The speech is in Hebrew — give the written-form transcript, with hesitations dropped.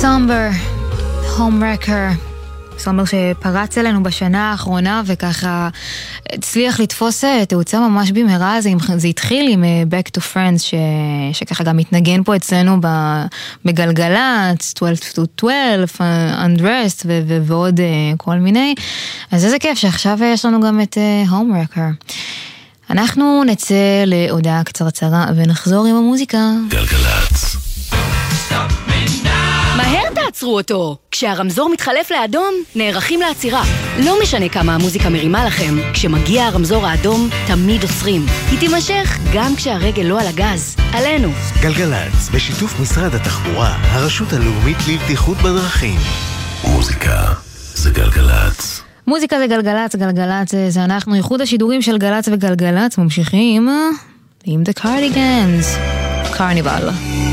סומבר, הומרקר, סומבר שפרץ אלינו בשנה האחרונה וככה הצליח לתפוס תאוצה ממש במהרה. זה התחיל עם Back to Friends שככה גם מתנגן פה אצלנו בגלגלת 12 to 12, Undressed ועוד כל מיני. אז איזה כיף שעכשיו יש לנו גם את הומרקר. אנחנו נצא להודעה קצרצרה ונחזור עם המוזיקה. גלגלת. מהר תעצרו אותו! כשהרמזור מתחלף לאדום, נערכים לעצירה. לא משנה כמה המוזיקה מרימה לכם, כשמגיע הרמזור האדום, תמיד עוצרים. היא תימשך גם כשהרגל לא על הגז. עלינו. גלגלת, בשיתוף משרד התחבורה, הרשות הלאומית לבטיחות בדרכים. מוזיקה זה גלגלת. מוזיקה זה גלגלת, גלגלת זה אנחנו, ייחוד השידורים של גלץ וגלגלת, ממשיכים עם The Cardigans, Carnival.